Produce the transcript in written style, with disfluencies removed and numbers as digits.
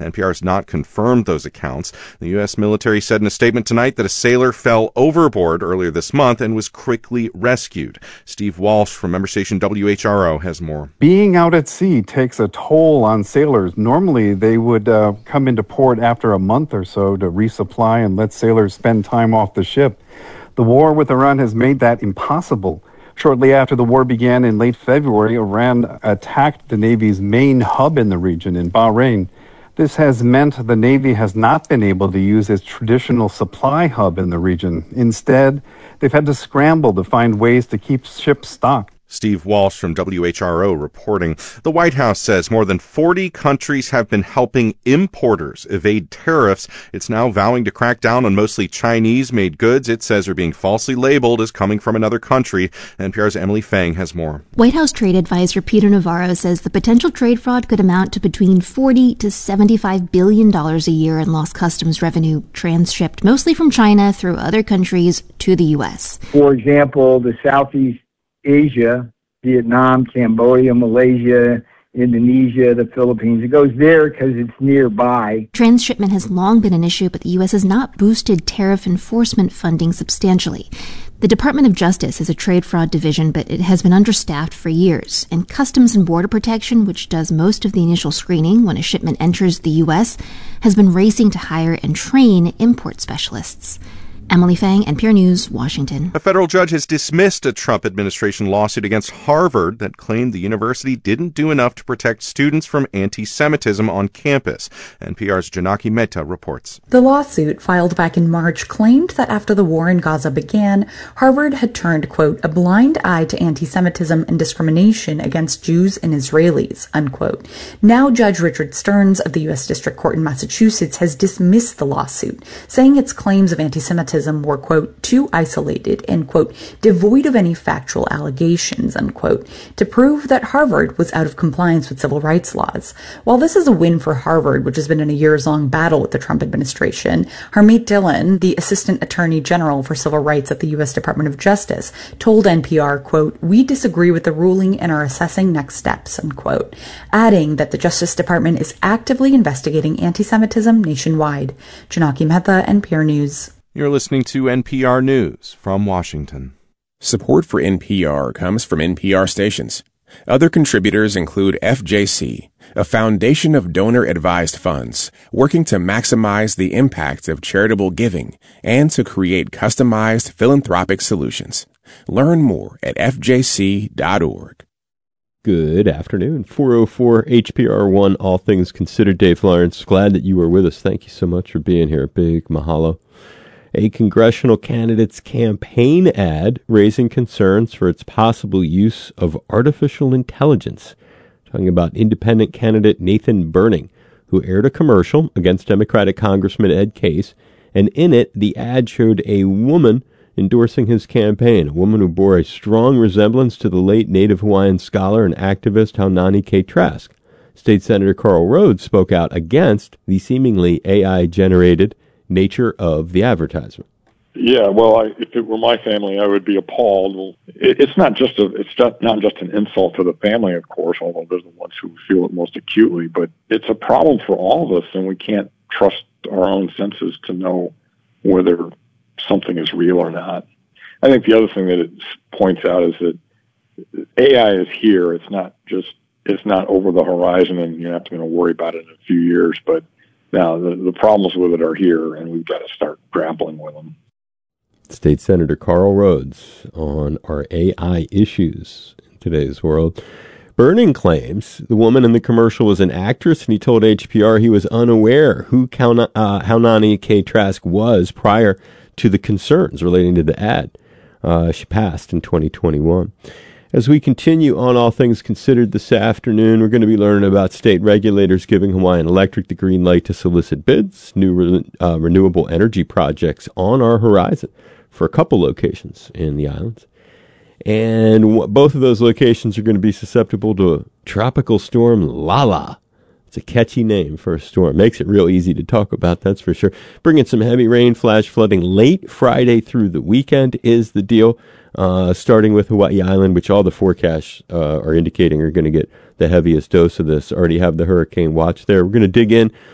NPR has not confirmed those accounts. The U.S. military said in a statement tonight that a sailor fell overboard earlier this month and was quickly rescued. Steve Walsh from member station WHRO has more. Being out at sea takes a toll on sailors. Normally, they would come into port after a month or so to resupply and let sailors spend time off the ship. The war with Iran has made that impossible. Shortly after the war began in late February, Iran attacked the Navy's main hub in the region in Bahrain. This has meant the Navy has not been able to use its traditional supply hub in the region. Instead, they've had to scramble to find ways to keep ships stocked. Steve Walsh from WHRO reporting. The White House says more than 40 countries have been helping importers evade tariffs. It's now vowing to crack down on mostly Chinese-made goods it says are being falsely labeled as coming from another country. NPR's Emily Fang has more. White House trade advisor Peter Navarro says the potential trade fraud could amount to between $40 to $75 billion a year in lost customs revenue transshipped mostly from China through other countries to the U.S. For example, the Southeast Asia, Vietnam, Cambodia, Malaysia, Indonesia, the Philippines. It goes there because it's nearby. Transshipment has long been an issue, but the U.S. has not boosted tariff enforcement funding substantially. The Department of Justice has a trade fraud division, but it has been understaffed for years. And Customs and Border Protection, which does most of the initial screening when a shipment enters the U.S., has been racing to hire and train import specialists. Emily Fang, NPR News, Washington. A federal judge has dismissed a Trump administration lawsuit against Harvard that claimed the university didn't do enough to protect students from anti-Semitism on campus. NPR's Janaki Mehta reports. The lawsuit, filed back in March, claimed that after the war in Gaza began, Harvard had turned, quote, a blind eye to anti-Semitism and discrimination against Jews and Israelis, unquote. Now Judge Richard Stearns of the U.S. District Court in Massachusetts has dismissed the lawsuit, saying its claims of anti-Semitism were, quote, too isolated and, quote, devoid of any factual allegations, unquote, to prove that Harvard was out of compliance with civil rights laws. While this is a win for Harvard, which has been in a years-long battle with the Trump administration, Harmeet Dillon, the Assistant Attorney General for Civil Rights at the U.S. Department of Justice, told NPR, quote, we disagree with the ruling and are assessing next steps, unquote, adding that the Justice Department is actively investigating anti-Semitism nationwide. Janaki Mehta, NPR News. You're listening to NPR News from Washington. Support for NPR comes from NPR stations. Other contributors include FJC, a foundation of donor-advised funds working to maximize the impact of charitable giving and to create customized philanthropic solutions. Learn more at fjc.org. Good afternoon. 404 HPR1, All Things Considered. Dave Lawrence, glad that you were with us. Thank you so much for being here. Big mahalo. A congressional candidate's campaign ad raising concerns for its possible use of artificial intelligence. Talking about independent candidate Nathan Burning, who aired a commercial against Democratic Congressman Ed Case, and in it, the ad showed a woman endorsing his campaign, a woman who bore a strong resemblance to the late Native Hawaiian scholar and activist Haunani K. Trask. State Senator Carl Rhodes spoke out against the seemingly AI-generated nature of the advertisement. Yeah, well, if it were my family, I would be appalled. Well, it's not just an insult to the family, of course, although they're the ones who feel it most acutely. But it's a problem for all of us, and we can't trust our own senses to know whether something is real or not. I think the other thing that it points out is that AI is here. It's not over the horizon, and you're not going to worry about it in a few years. But now the problems with it are here, and we've got to start grappling with them. State Senator Carl Rhodes on our AI issues in today's world. Burning claims the woman in the commercial was an actress, and he told HPR he was unaware who Haunani K. Trask was prior to the concerns relating to the ad. She passed in 2021. As we continue on All Things Considered this afternoon, we're going to be learning about state regulators giving Hawaiian Electric the green light to solicit bids, new renewable energy projects on our horizon for a couple locations in the islands. And both of those locations are going to be susceptible to Tropical Storm Lala. It's a catchy name for a storm. Makes it real easy to talk about, that's for sure. Bringing some heavy rain, flash flooding late Friday through the weekend is the deal. Starting with Hawaii Island, which all the forecasts are indicating are going to get the heaviest dose of this. Already have the hurricane watch there. We're going to dig in